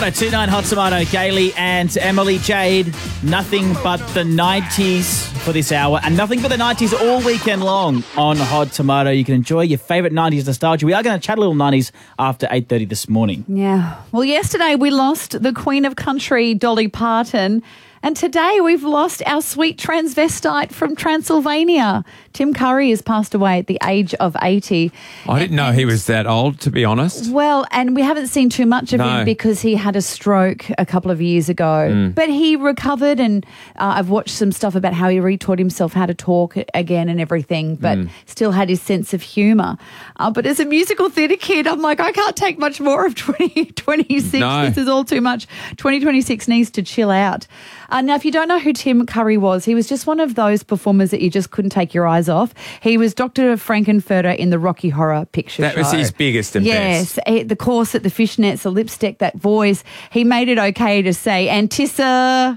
Tomato, 2-9 Hot Tomato, Gailey and Emily Jade. Nothing but the 90s for this hour and nothing but the 90s all weekend long on Hot Tomato. You can enjoy your favourite 90s nostalgia. We are going to chat a little 90s after 8:30 this morning. Yeah. Well, yesterday we lost the Queen of Country, Dolly Parton. And today we've lost our sweet transvestite from Transylvania. Tim Curry has passed away at the age of 80. I didn't know he was that old, to be honest. Well, and we haven't seen too much of him because he had a stroke a couple of years ago. But he recovered, and I've watched some stuff about how he retaught himself how to talk again and everything, but still had his sense of humour. But as a musical theatre kid, I'm like, I can't take much more of 2026. No. This is all too much. 2026 needs to chill out. Now, if you don't know who Tim Curry was, he was just one of those performers that you just couldn't take your eyes off. He was Dr. Frankenfurter in the Rocky Horror Picture Show. That was his biggest and best. Yes, the corset, the fishnets, the lipstick, that voice. He made it okay to say anticipation.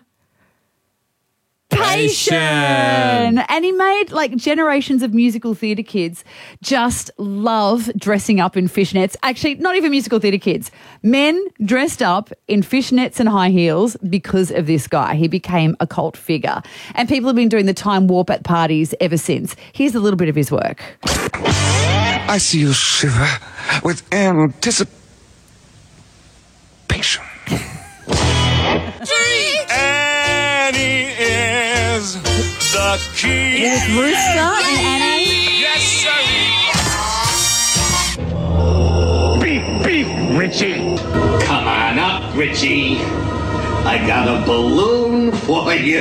And he made like generations of musical theatre kids just love dressing up in fishnets. Actually, not even musical theatre kids. Men dressed up in fishnets and high heels because of this guy. He became a cult figure. And people have been doing the time warp at parties ever since. Here's a little bit of his work. I see you shiver with anticipation. Annie is the key. With Rooster and Annie. Yes, sir. Beep, Richie. Come on up, Richie. I got a balloon for you.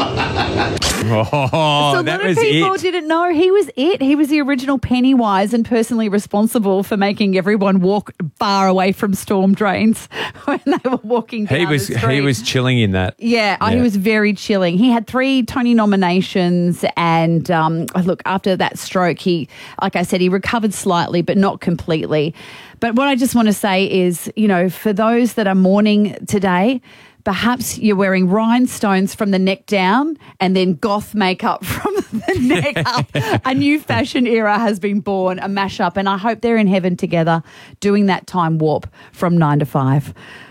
Oh, So a that lot of was people it. didn't know he was it. He was the original Pennywise and personally responsible for making everyone walk far away from storm drains when they were walking down the street. He was chilling in that. Yeah, he was very chilling. He had 3 Tony nominations and look, after that stroke, he, like I said, he recovered slightly but not completely. But what I just want to say is, you know, for those that are mourning today, perhaps you're wearing rhinestones from the neck down and then goth makeup from the neck up. A new fashion era has been born, a mashup, and I hope they're in heaven together doing that time warp from 9 to 5.